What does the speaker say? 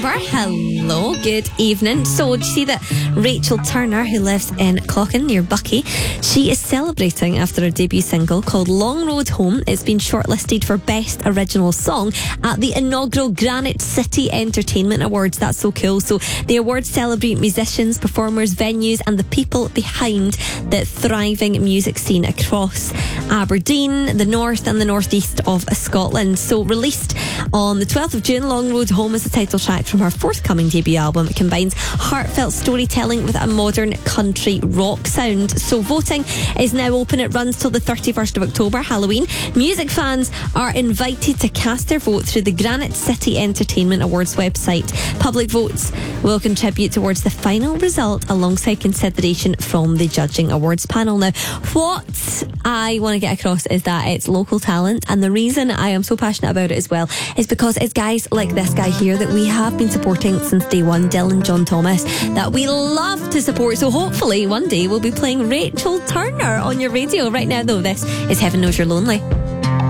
over. Hello, good evening. So, did you see that Rachel Turner, who lives in Clocken near Bucky, she is celebrating after her debut single called Long Road Home. It's been shortlisted for Best Original Song at the inaugural Granite City Entertainment Awards. That's so cool. So, the awards celebrate musicians, performers, venues, and the people behind the thriving music scene across Aberdeen, the north and the northeast of Scotland. So, released on the 12th of June, Long Road Home is the title track from her forthcoming debut album. It combines heartfelt storytelling with a modern country rock sound. So voting is now open. It runs till the 31st of October, Halloween. Music fans are invited to cast their vote through the Granite City Entertainment Awards website. Public votes will contribute towards the final result alongside consideration from the judging awards panel. Now, what I want to get across is that it's local talent, and the reason I am so passionate about it as well is because it's guys like this guy here that we have been supporting since day one, Dylan John Thomas, that we love to support. So hopefully one day we'll be playing Rachel Turner on your radio. Right now though, this is Heaven Knows You're Lonely.